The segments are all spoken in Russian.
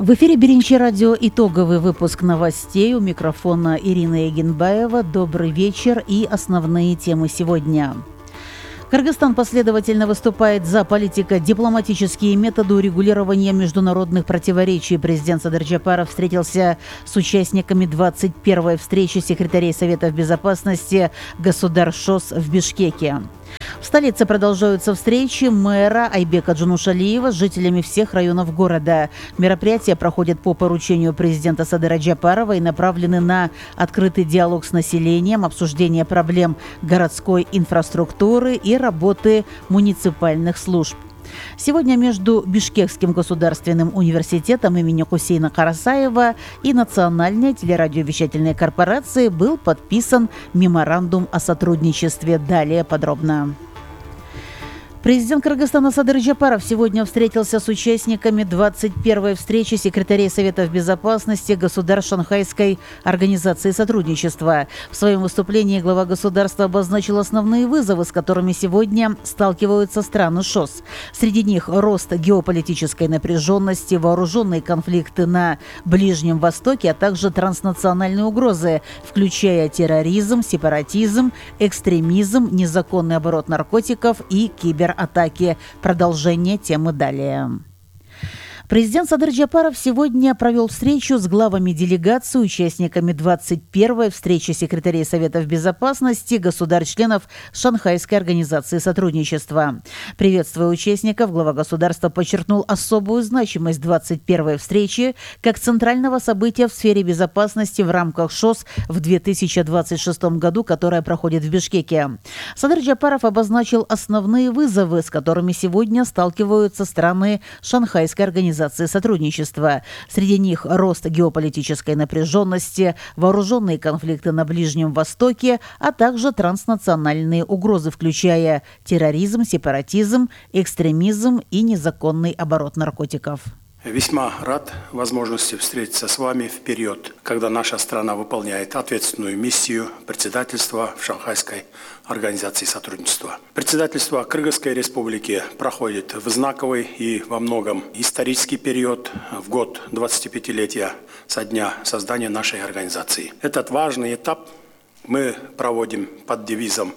В эфире Беринчи радио итоговый выпуск новостей. У микрофона Ирина Егенбаева. Добрый вечер и основные темы сегодня. Кыргызстан последовательно выступает за политико-дипломатические методы урегулирования международных противоречий. Президент Садыр Джапаров встретился с участниками 21-й встречи секретарей Советов Безопасности государств ШОС в Бишкеке. В столице продолжаются встречи мэра Айбека Джунушалиева с жителями всех районов города. Мероприятия проходят по поручению президента Садыра Джапарова и направлены на открытый диалог с населением, обсуждение проблем городской инфраструктуры и работы муниципальных служб. Сегодня между Бишкекским государственным университетом имени Хусейна Карасаева и Национальной телерадиовещательной корпорацией был подписан меморандум о сотрудничестве. Далее подробно. Президент Кыргызстана Садыр Джапаров сегодня встретился с участниками 21-й встречи секретарей Советов Безопасности государств Шанхайской организации сотрудничества. В своем выступлении глава государства обозначил основные вызовы, с которыми сегодня сталкиваются страны ШОС. Среди них рост геополитической напряженности, вооруженные конфликты на Ближнем Востоке, а также транснациональные угрозы, включая терроризм, сепаратизм, экстремизм, незаконный оборот наркотиков и кибератаки. Продолжение темы далее. Президент Садыр Джапаров сегодня провел встречу с главами делегаций, участниками 21-й встречи секретарей Советов Безопасности государств-членов Шанхайской организации сотрудничества. Приветствуя участников, глава государства подчеркнул особую значимость 21-й встречи как центрального события в сфере безопасности в рамках ШОС в 2026 году, которая проходит в Бишкеке. Садыр Джапаров обозначил основные вызовы, с которыми сегодня сталкиваются страны Шанхайской организации сотрудничества. Среди них рост геополитической напряженности, вооруженные конфликты на Ближнем Востоке, а также транснациональные угрозы, включая терроризм, сепаратизм, экстремизм и незаконный оборот наркотиков. Весьма рад возможности встретиться с вами в период, когда наша страна выполняет ответственную миссию председательства в Шанхайской организации сотрудничества. Председательство Кыргызской республики проходит в знаковый и во многом исторический период в год 25-летия со дня создания нашей организации. Этот важный этап мы проводим под девизом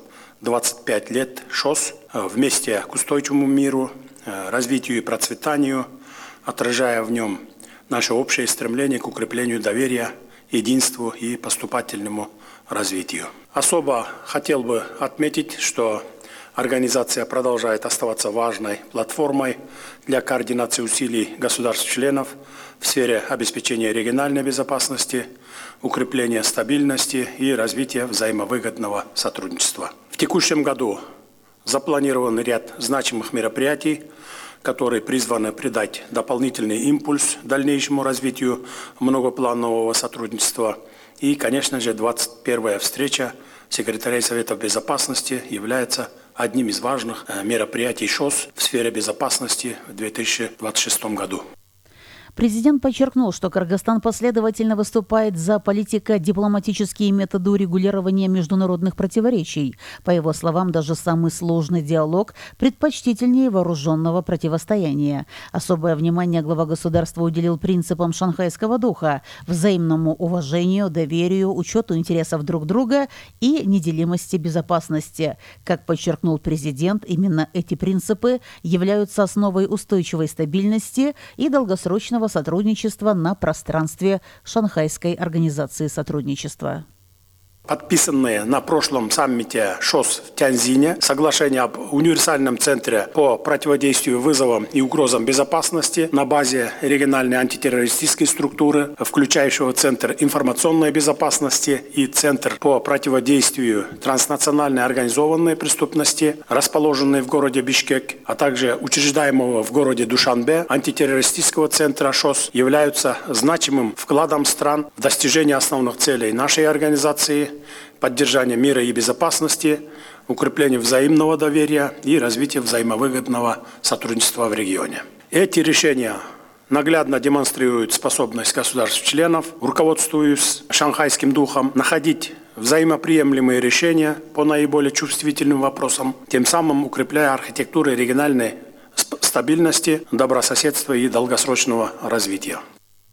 «25 лет ШОС» вместе к устойчивому миру, развитию и процветанию, отражая в нем наше общее стремление к укреплению доверия, единству и поступательному развитию. Особо хотел бы отметить, что организация продолжает оставаться важной платформой для координации усилий государств-членов в сфере обеспечения региональной безопасности, укрепления стабильности и развития взаимовыгодного сотрудничества. В текущем году запланирован ряд значимых мероприятий, которые призваны придать дополнительный импульс дальнейшему развитию многопланового сотрудничества. И, конечно же, 21-я встреча секретарей Советов Безопасности является одним из важных мероприятий ШОС в сфере безопасности в 2026 году. Президент подчеркнул, что Кыргызстан последовательно выступает за политико-дипломатические методы урегулирования международных противоречий. По его словам, даже самый сложный диалог предпочтительнее вооруженного противостояния. Особое внимание глава государства уделил принципам шанхайского духа, взаимному уважению, доверию, учету интересов друг друга и неделимости безопасности. Как подчеркнул президент, именно эти принципы являются основой устойчивой стабильности и долгосрочного сотрудничества на пространстве Шанхайской организации сотрудничества. Подписанные на прошлом саммите ШОС в Тяньзине соглашение об универсальном центре по противодействию вызовам и угрозам безопасности на базе региональной антитеррористической структуры, включающего Центр информационной безопасности и Центр по противодействию транснациональной организованной преступности, расположенный в городе Бишкек, а также учреждаемого в городе Душанбе антитеррористического центра ШОС, являются значимым вкладом стран в достижение основных целей нашей организации, поддержание мира и безопасности, укрепление взаимного доверия и развитие взаимовыгодного сотрудничества в регионе. Эти решения наглядно демонстрируют способность государств-членов, руководствуясь шанхайским духом, находить взаимоприемлемые решения по наиболее чувствительным вопросам, тем самым укрепляя архитектуру региональной стабильности, добрососедства и долгосрочного развития.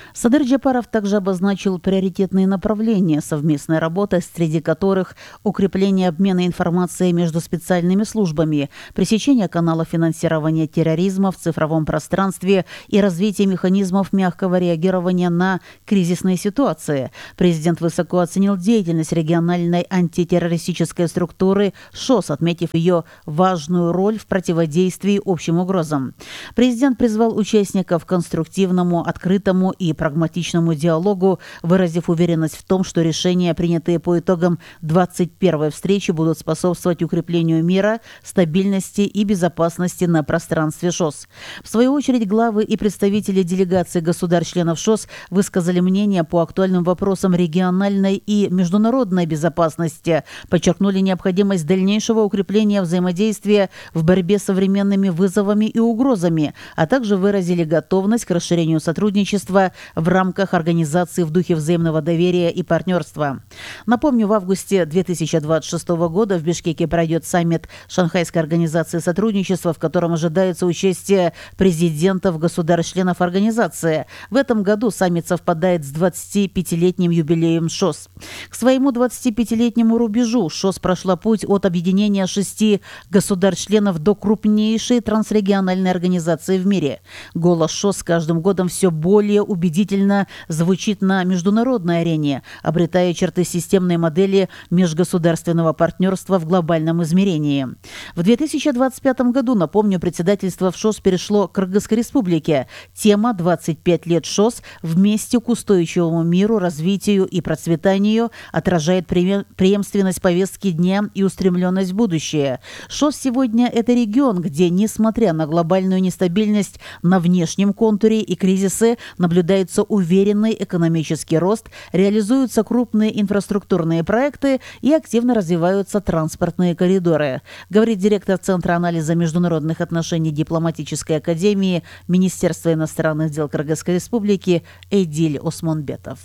Садыр Джапаров также обозначил приоритетные направления совместной работы, среди которых укрепление обмена информацией между специальными службами, пресечение каналов финансирования терроризма в цифровом пространстве и развитие механизмов мягкого реагирования на кризисные ситуации. Президент высоко оценил деятельность региональной антитеррористической структуры ШОС, отметив ее важную роль в противодействии общим угрозам. Президент призвал участников к конструктивному, открытому и прагматичному диалогу, выразив уверенность в том, что решения, принятые по итогам 21-й встречи, будут способствовать укреплению мира, стабильности и безопасности на пространстве ШОС. В свою очередь, главы и представители делегаций государств-членов ШОС высказали мнение по актуальным вопросам региональной и международной безопасности, подчеркнули необходимость дальнейшего укрепления взаимодействия в борьбе с современными вызовами и угрозами, а также выразили готовность к расширению сотрудничества в рамках организации в духе взаимного доверия и партнерства. Напомню, в августе 2026 года в Бишкеке пройдет саммит Шанхайской организации сотрудничества, в котором ожидается участие президентов государств-членов организации. В этом году саммит совпадает с 25-летним юбилеем ШОС. К своему 25-летнему рубежу ШОС прошла путь от объединения 6 государств-членов до крупнейшей трансрегиональной организации в мире. Голос ШОС с каждым годом все более убедительно звучит на международной арене, обретая черты системной модели межгосударственного партнерства в глобальном измерении. В 2025 году, напомню, председательство в ШОС перешло к Кыргызской республике. Тема «25 лет ШОС вместе к устойчивому миру, развитию и процветанию» отражает преемственность повестки дня и устремленность в будущее. ШОС сегодня – это регион, где, несмотря на глобальную нестабильность на внешнем контуре и кризисы, наблюдается уверенный экономический рост, реализуются крупные инфраструктурные проекты и активно развиваются транспортные коридоры, говорит директор Центра анализа международных отношений Дипломатической академии Министерства иностранных дел Кыргызской республики Эдиль Осмонбетов.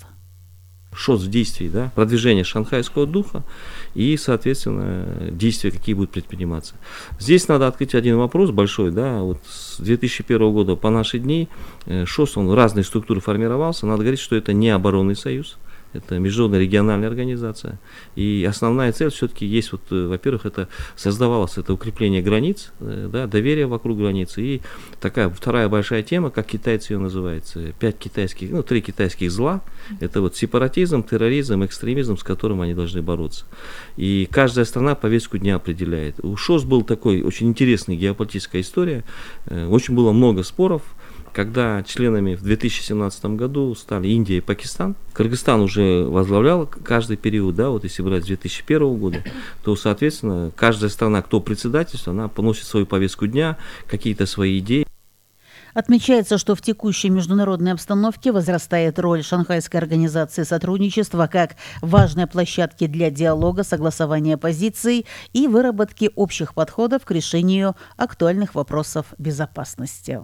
ШОС в действии, да, продвижение шанхайского духа и, соответственно, действия, какие будут предприниматься. Здесь надо открыть один вопрос большой, да, вот с 2001 года по наши дни ШОС, он в разные структуры формировался, надо говорить, что это не оборонный союз, это международная региональная организация. И основная цель все-таки есть, вот, во-первых, это создавалось это укрепление границ, да, доверие вокруг границ. И такая вторая большая тема, как китайцы ее называют, 3 китайских зла. Это вот сепаратизм, терроризм, экстремизм, с которым они должны бороться. И каждая страна повестку дня определяет. У ШОС был такой очень интересный геополитическая история. Очень было много споров. Когда членами в 2017 году стали Индия и Пакистан, Кыргызстан уже возглавлял каждый период, да, вот если брать с 2001 года, то, соответственно, каждая страна, кто председательствует, она поносит свою повестку дня, какие-то свои идеи. Отмечается, что в текущей международной обстановке возрастает роль Шанхайской организации сотрудничества как важной площадки для диалога, согласования позиций и выработки общих подходов к решению актуальных вопросов безопасности.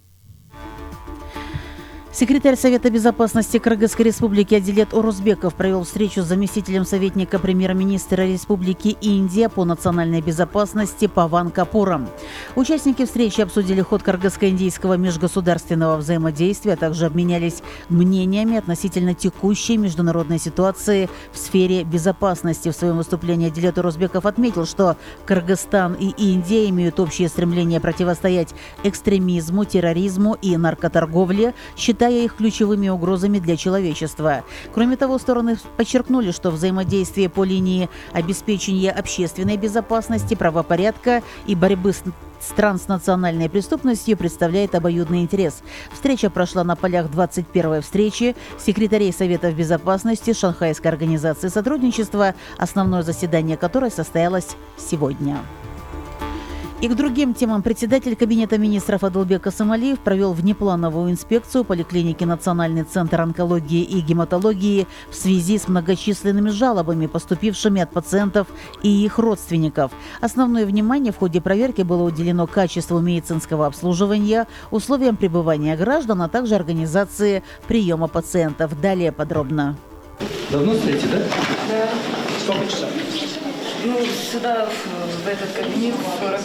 Секретарь Совета безопасности Кыргызской республики Адилет Орузбеков провел встречу с заместителем советника премьер-министра Республики Индия по национальной безопасности Паван Капуром. Участники встречи обсудили ход кыргызско-индийского межгосударственного взаимодействия, а также обменялись мнениями относительно текущей международной ситуации в сфере безопасности. В своем выступлении Адилет Орузбеков отметил, что Кыргызстан и Индия имеют общее стремление противостоять экстремизму, терроризму и наркоторговле, считая их ключевыми угрозами для человечества. Кроме того, стороны подчеркнули, что взаимодействие по линии обеспечения общественной безопасности, правопорядка и борьбы с транснациональной преступностью представляет обоюдный интерес. Встреча прошла на полях 21-й встречи секретарей Советов безопасности Шанхайской организации сотрудничества, основное заседание которой состоялось сегодня. И к другим темам председатель Кабинета министров Адылбек Асамалиев провел внеплановую инспекцию поликлиники Национальный центр онкологии и гематологии в связи с многочисленными жалобами, поступившими от пациентов и их родственников. Основное внимание в ходе проверки было уделено качеству медицинского обслуживания, условиям пребывания граждан, а также организации приема пациентов. Далее подробно. Давно стоите, да? Да. Сколько часов? Сюда, в этот кабинет, 40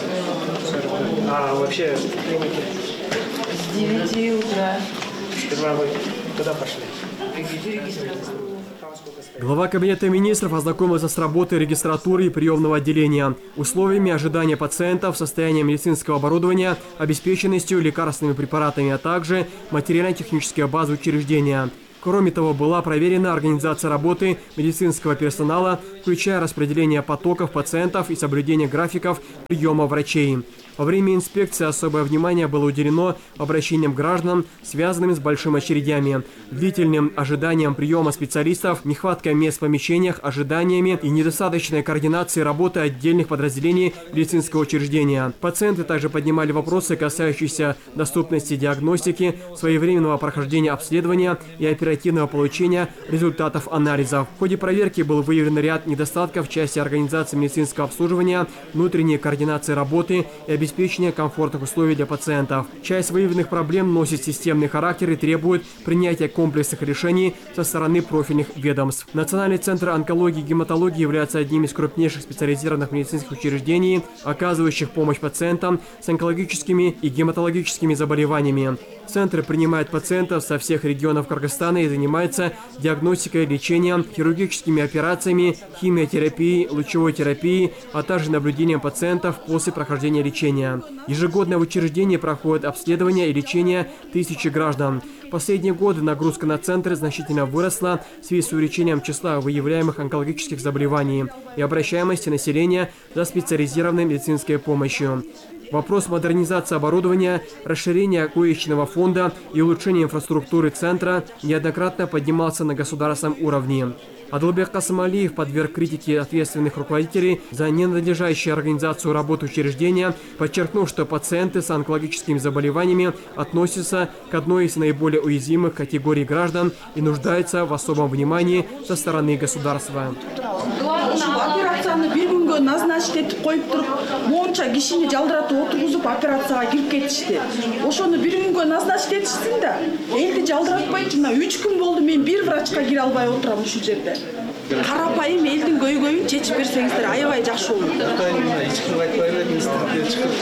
минут. А вообще в клинике? С 9 утра. Сперва вы Куда пошли? Глава Кабинета министров ознакомился с работой регистратуры и приемного отделения, условиями ожидания пациентов, состоянием медицинского оборудования, обеспеченностью лекарственными препаратами, а также материально-технической базой учреждения. Кроме того, была проверена организация работы медицинского персонала, включая распределение потоков пациентов и соблюдение графиков приема врачей. Во время инспекции особое внимание было уделено обращениям граждан, связанным с большими очередями, длительным ожиданием приема специалистов, нехваткой мест в помещениях, ожиданиями и недостаточной координации работы отдельных подразделений медицинского учреждения. Пациенты также поднимали вопросы, касающиеся доступности диагностики, своевременного прохождения обследования и оперативного получения результатов анализов. В ходе проверки был выявлен ряд недостатков в части организации медицинского обслуживания, внутренней координации работы и обеспечения комфортных условий для пациентов. Часть выявленных проблем носит системный характер и требует принятия комплексных решений со стороны профильных ведомств. Национальный центр онкологии и гематологии является одним из крупнейших специализированных медицинских учреждений, оказывающих помощь пациентам с онкологическими и гематологическими заболеваниями. Центр принимает пациентов со всех регионов Кыргызстана и занимается диагностикой, лечением, хирургическими операциями, химиотерапией, лучевой терапией, а также наблюдением пациентов после прохождения лечения. Ежегодно в учреждении проходит обследование и лечение тысячи граждан. В последние годы нагрузка на центр значительно выросла в связи с увеличением числа выявляемых онкологических заболеваний и обращаемости населения за специализированной медицинской помощью. Вопрос модернизации оборудования, расширения коечного фонда и улучшения инфраструктуры центра неоднократно поднимался на государственном уровне. Адылбек Касымалиев подверг критике ответственных руководителей за ненадлежащую организацию работы учреждения, подчеркнув, что пациенты с онкологическими заболеваниями относятся к одной из наиболее уязвимых категорий граждан и нуждаются в особом внимании со стороны государства. Назначить этип коюп туруп, моунча кишини жалдыратып отургузуп операцияга кирип кетишти. Ошону бир күнгө назначить этишсин да, элди жалдыратпайчы, мына 3 күн болду мен бир врачка кире албай отурам ушул жерде. Карапайым элдин көйгөйүн чечип берсеңиздер аябай жакшы болот. Эч ким айтпай эле министрликке чыгып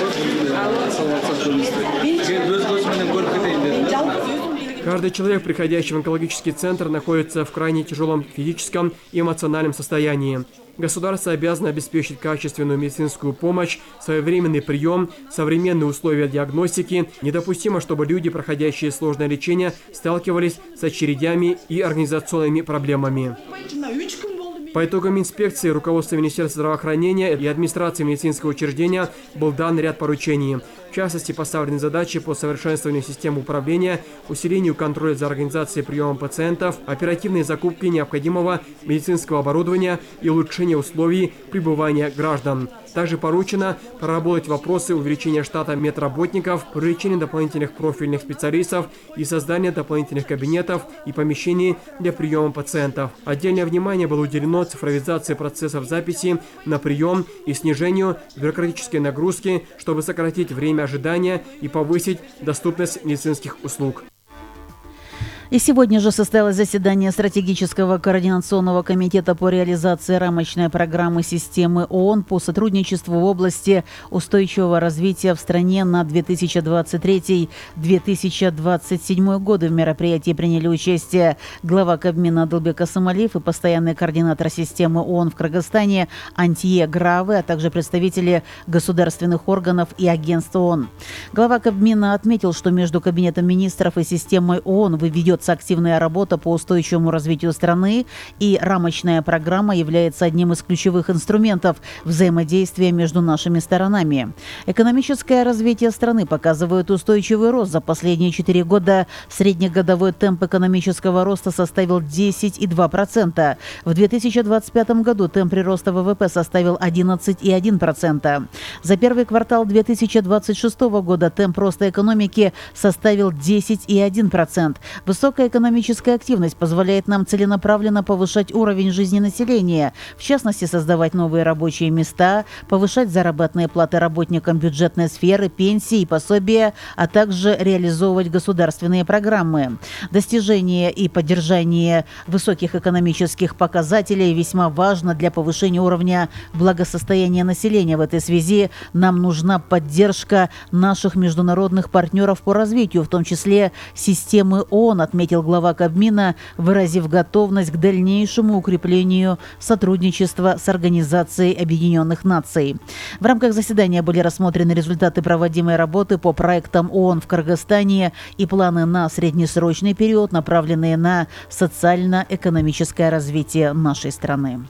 Каждый человек, приходящий в онкологический центр, находится в крайне тяжелом физическом и эмоциональном состоянии. Государство обязано обеспечить качественную медицинскую помощь, своевременный прием, современные условия диагностики. Недопустимо, чтобы люди, проходящие сложное лечение, сталкивались с очередями и организационными проблемами. По итогам инспекции руководству Министерства здравоохранения и администрации медицинского учреждения был дан ряд поручений. В частности, поставлены задачи по совершенствованию системы управления, усилению контроля за организацией приема пациентов, оперативной закупки необходимого медицинского оборудования и улучшение условий пребывания граждан. Также поручено проработать вопросы увеличения штата медработников, привлечения дополнительных профильных специалистов и создания дополнительных кабинетов и помещений для приема пациентов. Отдельное внимание было уделено цифровизации процессов записи на прием и снижению бюрократической нагрузки, чтобы сократить время ожидания и повысить доступность медицинских услуг. И сегодня же состоялось заседание стратегического координационного комитета по реализации рамочной программы системы ООН по сотрудничеству в области устойчивого развития в стране на 2023-2027 годы. В мероприятии приняли участие глава Кабмина Адылбек Касымалиев и постоянный координатор системы ООН в Кыргызстане Антье Гравы, а также представители государственных органов и агентств ООН. Глава Кабмина отметил, что между Кабинетом министров и системой ООН ведется активная работа по устойчивому развитию страны, и рамочная программа является одним из ключевых инструментов взаимодействия между нашими сторонами. Экономическое развитие страны показывает устойчивый рост. За последние 4 года среднегодовой темп экономического роста составил 10,2%. В 2025 году темп прироста ВВП составил 11,1%. За первый квартал 2026 года темп роста экономики составил 10,1%. Высокая экономическая активность позволяет нам целенаправленно повышать уровень жизни населения, в частности, создавать новые рабочие места, повышать заработные платы работникам бюджетной сферы, пенсии и пособия, а также реализовывать государственные программы. Достижение и поддержание высоких экономических показателей весьма важно для повышения уровня благосостояния населения. В этой связи нам нужна поддержка наших международных партнеров по развитию, в том числе системы ООН, отметил отметил глава Кабмина, выразив готовность к дальнейшему укреплению сотрудничества с Организацией Объединенных Наций. В рамках заседания были рассмотрены результаты проводимой работы по проектам ООН в Кыргызстане и планы на среднесрочный период, направленные на социально-экономическое развитие нашей страны.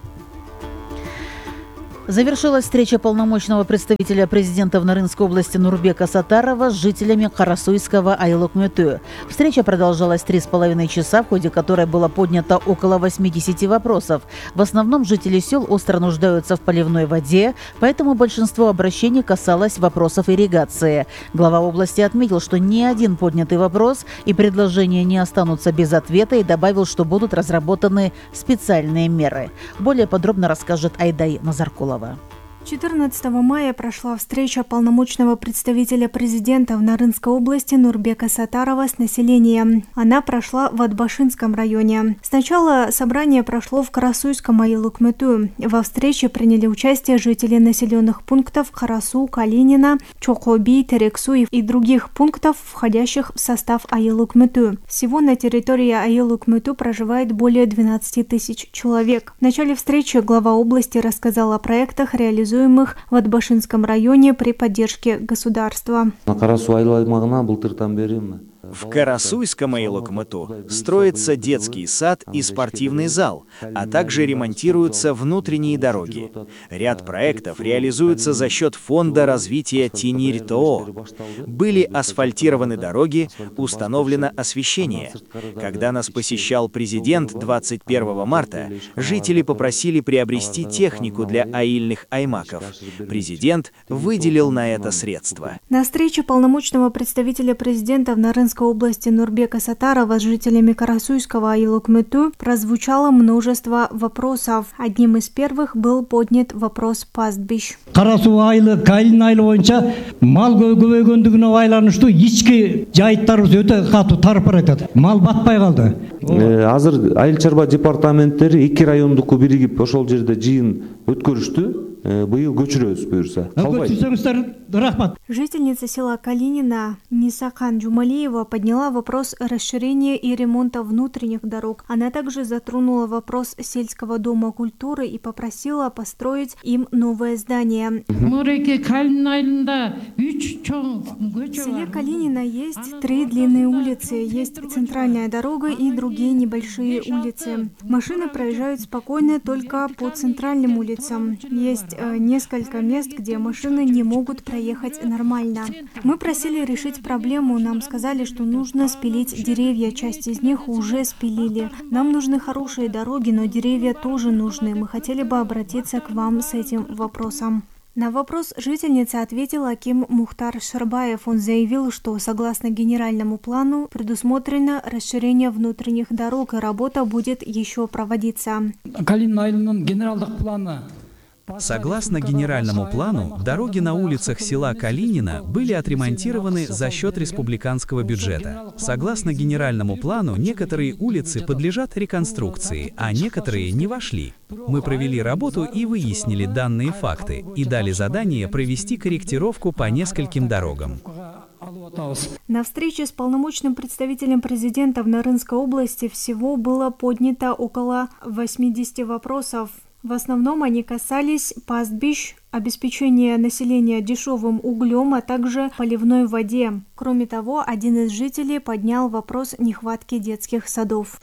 Завершилась встреча полномочного представителя президента в Нарынской области Нурбека Сатарова с жителями Карасуйского Айлык-Мөтө. Встреча продолжалась 3,5 часа, в ходе которой было поднято около 80 вопросов. В основном жители сел остро нуждаются в поливной воде, поэтому большинство обращений касалось вопросов ирригации. Глава области отметил, что ни один поднятый вопрос и предложения не останутся без ответа, и добавил, что будут разработаны специальные меры. Более подробно расскажет Айдай Назаркулова. 14 мая прошла встреча полномочного представителя президента в Нарынской области Нурбека Сатарова с населением. Она прошла в Атбашинском районе. Сначала собрание прошло в Карасуйском Айлык-Мөтө. Во встрече приняли участие жители населенных пунктов Карасу, Калинина, Чокоби, Терексу и других пунктов, входящих в состав Айлык-Мөтө. Всего на территории Айлык-Мөтө проживает более 12 тысяч человек. В начале встречи глава области рассказал о проектах, реализуемых в Атбашинском районе при поддержке государства. В Карасуйском Айлык-Мөтө строится детский сад и спортивный зал, а также ремонтируются внутренние дороги. Ряд проектов реализуется за счет Фонда развития Тинирь-ТО. Были асфальтированы дороги, установлено освещение. Когда нас посещал президент 21 марта, жители попросили приобрести технику для аильных аймаков. Президент выделил на это средства. На встрече полномочного представителя президента в Нарынской области Нурбека Сатарова с жителями Карасуйского Айлык-Мөтө прозвучало множество вопросов. Одним из первых был поднят вопрос пастбищ. Карасу айлы, Калин айлы боюнча мал көбөйгөндүгүнө байланыштуу ички жайыттарыбыз өтө катуу тарып баратат. Мал батпай калды. Азыр айыл чарба департаменттери 2 райондуку биригип ошол жерде жыйын өткөрүштү. Быйыл көчүрөбүз буюрса. Жительница села Калинина Нисакан Джумалиева подняла вопрос расширения и ремонта внутренних дорог. Она также затронула вопрос сельского дома культуры и попросила построить им новое здание. В селе Калинина есть 3 длинные улицы, есть центральная дорога и другие небольшие улицы. Машины проезжают спокойно только по центральным улицам. Есть несколько мест, где машины не могут проехать нормально. Мы просили решить проблему, нам сказали, что нужно спилить деревья, часть из них уже спилили. Нам нужны хорошие дороги, но деревья тоже нужны. Мы хотели бы обратиться к вам с этим вопросом. На вопрос жительница ответил Аким Мухтар Шарбаев. Он заявил, что согласно генеральному плану предусмотрено расширение внутренних дорог, и работа будет еще проводиться. Согласно генеральному плану, дороги на улицах села Калинина были отремонтированы за счет республиканского бюджета. Согласно генеральному плану, некоторые улицы подлежат реконструкции, а некоторые не вошли. Мы провели работу и выяснили данные факты, и дали задание провести корректировку по нескольким дорогам. На встрече с полномочным представителем президента в Нарынской области всего было поднято около 80 вопросов. В основном они касались пастбищ, обеспечения населения дешевым углем, а также поливной воде. Кроме того, один из жителей поднял вопрос нехватки детских садов.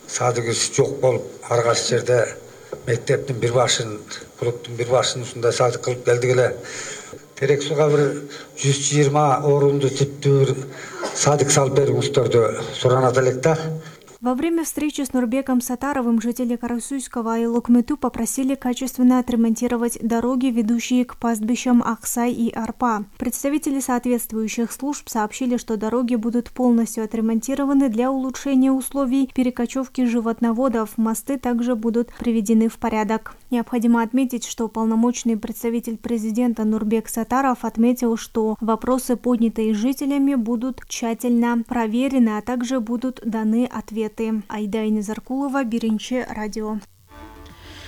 Терексуга бир 120 орунду типтүү бир садик салып бериңиздерди суранат элек да. Во время встречи с Нурбеком Сатаровым жители Карасуйского Айлык-Мөтө попросили качественно отремонтировать дороги, ведущие к пастбищам Аксай и Арпа. Представители соответствующих служб сообщили, что дороги будут полностью отремонтированы для улучшения условий перекочевки животноводов. Мосты также будут приведены в порядок. Необходимо отметить, что полномочный представитель президента Нурбек Сатаров отметил, что вопросы, поднятые жителями, будут тщательно проверены, а также будут даны ответы. Айдай Назаркулова, Биринче радио.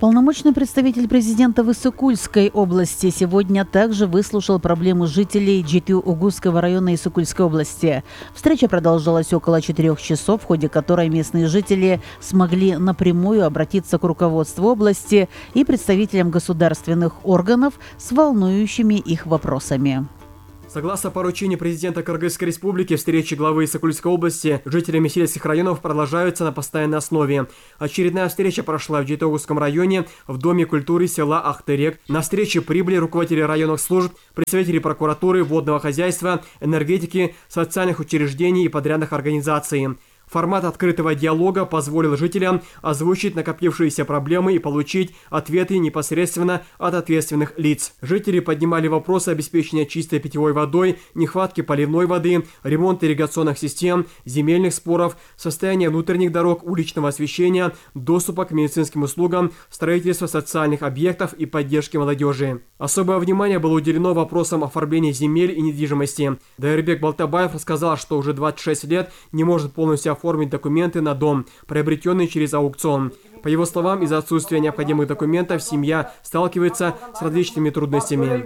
Полномочный представитель президента в Иссык-Кульской области сегодня также выслушал проблемы жителей Джитю-Угусского района Иссык-Кульской области. Встреча продолжалась около 4 часов, в ходе которой местные жители смогли напрямую обратиться к руководству области и представителям государственных органов с волнующими их вопросами. Согласно поручению президента Кыргызской республики, встречи главы Иссык-Кульской области с жителями сельских районов продолжаются на постоянной основе. Очередная встреча прошла в Джитю-Угусском районе в Доме культуры села Ахтырек. На встрече прибыли руководители районных служб, представители прокуратуры, водного хозяйства, энергетики, социальных учреждений и подрядных организаций. Формат открытого диалога позволил жителям озвучить накопившиеся проблемы и получить ответы непосредственно от ответственных лиц. Жители поднимали вопросы обеспечения чистой питьевой водой, нехватки поливной воды, ремонта ирригационных систем, земельных споров, состояния внутренних дорог, уличного освещения, доступа к медицинским услугам, строительства социальных объектов и поддержки молодежи. Особое внимание было уделено вопросам оформления земель и недвижимости. Дайырбек Балтабаев рассказал, что уже 26 лет не может полностью оформить документы на дом, приобретенный через аукцион. По его словам, из-за отсутствия необходимых документов семья сталкивается с различными трудностями.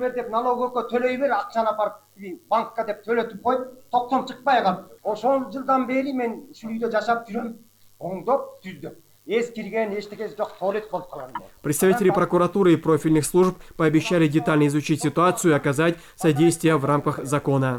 Представители прокуратуры и профильных служб пообещали детально изучить ситуацию и оказать содействие в рамках закона.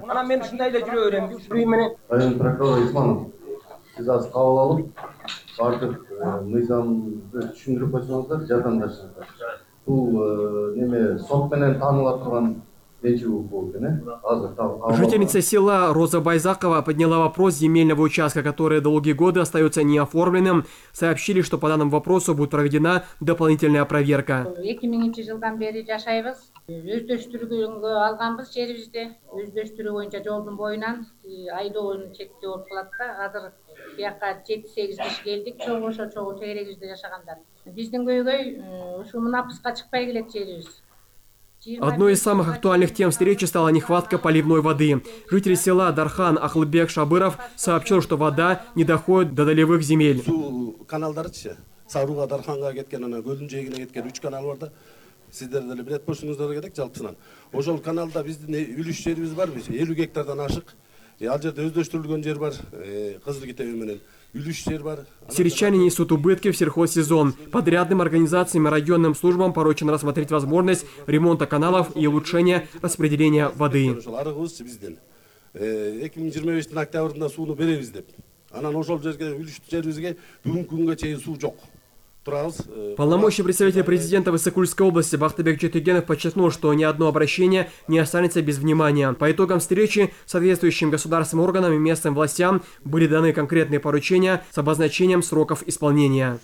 Siz az kavul alıp artık mizanды түшүндүрүп койсоңуздар жардамдашыңыздар. Бул неме сот менен тааныла турган нечүү болуп экен, азыр так. Жительница села Роза Байзакова подняла вопрос земельного участка, который долгие годы остается неоформленным. Сообщили, что по данному вопросу будет проведена дополнительная проверка. 2000 жылдан бери жашайбыз. Өздөштүрүүгө алганбыз жерибизди. Өздөштүрүү боюнча жолдун боюнан айдоонун чектөө болуп калат да. Азыр бияка 7-8 киши келдик, чогуу тегерегибизде жашагандар. Биздин көйгөй ушу мунапыска чыкпай келет жерибиз. Одной из самых актуальных тем встречи стала нехватка поливной воды. Житель села Дархан Ахлыбек Шабыров сообщил, что вода не доходит до долевых земель. Сиздер деле билет болсуңуздар керек жалпысынан. Ошол каналда биздин үлүш жерибиз бар, 50 гектардан ашык. Ал жерде өздөштүрүлгөн жер бар, Кызыл Китеби менен үлүш жер бар. Сельчане несут убытки в сельхозсезон. Подрядным организациям и районным службам поручено рассмотреть возможность ремонта каналов и улучшения распределения воды. 2025 октябрында сууну беребиз деп. Анан ошол жерге үлүш жерибизге бүгүнкү күнгө чейин суу жок. Полномочный представитель президента в Иссык-Кульской области Бахтыбек Четыгенов подчеркнул, что ни одно обращение не останется без внимания. По итогам встречи соответствующим государственным органам и местным властям были даны конкретные поручения с обозначением сроков исполнения.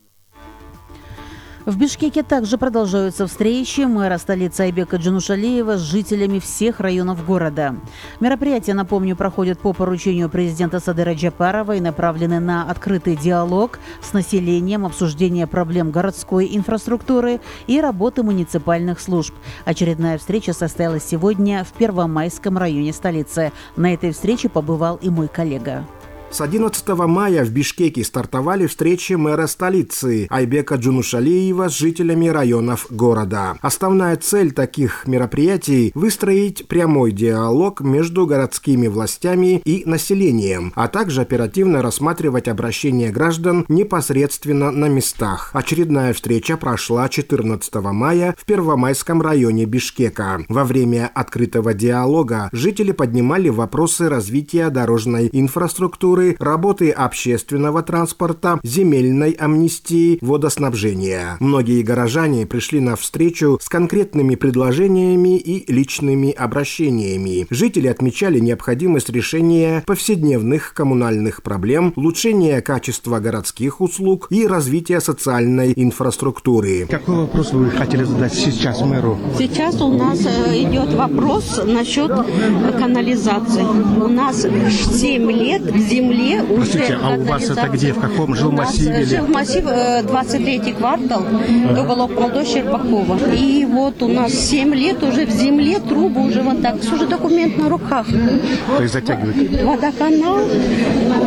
В Бишкеке также продолжаются встречи мэра столицы Айбека Джанушалиева с жителями всех районов города. Мероприятия, напомню, проходят по поручению президента Садыра Джапарова и направлены на открытый диалог с населением, обсуждение проблем городской инфраструктуры и работы муниципальных служб. Очередная встреча состоялась сегодня в Первомайском районе столицы. На этой встрече побывал и мой коллега. С 11 мая в Бишкеке стартовали встречи мэра столицы Айбека Джанушалиева с жителями районов города. Основная цель таких мероприятий – выстроить прямой диалог между городскими властями и населением, а также оперативно рассматривать обращения граждан непосредственно на местах. Очередная встреча прошла 14 мая в Первомайском районе Бишкека. Во время открытого диалога жители поднимали вопросы развития дорожной инфраструктуры, работы общественного транспорта, земельной амнистии, водоснабжения. Многие горожане пришли на встречу с конкретными предложениями и личными обращениями. Жители отмечали необходимость решения повседневных коммунальных проблем, улучшения качества городских услуг и развития социальной инфраструктуры. Какой вопрос вы хотели задать сейчас мэру? Сейчас у нас идет вопрос насчет канализации. У нас 7 лет в земле уже. А у вас это где? В каком жилмассиве? Жилмассив 23-й квартал, уголок Молдо Щербакова. И вот у нас 7 лет уже в земле, трубы уже вот так. Уже документ на руках. То есть затягивают? Водоканал, УКС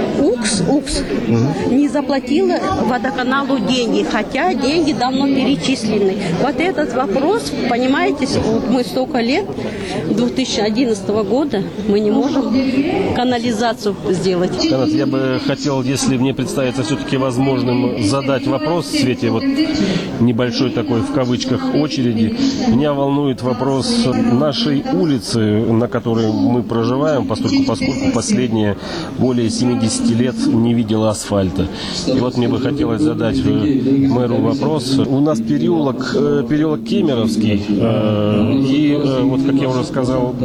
УКС не заплатила водоканалу деньги, хотя деньги давно перечислены. Вот этот вопрос, понимаете, мы столько лет, 2011 года, мы не можем канализацию сделать. Канат, я бы хотел, если мне представится все-таки возможным, задать вопрос в свете вот небольшой такой, в кавычках, очереди. Меня волнует вопрос нашей улицы, на которой мы проживаем, поскольку последние более 70 лет не видела асфальта. И вот мне бы хотелось задать мэру вопрос. У нас переулок Кемеровский, и вот, как я уже сказал,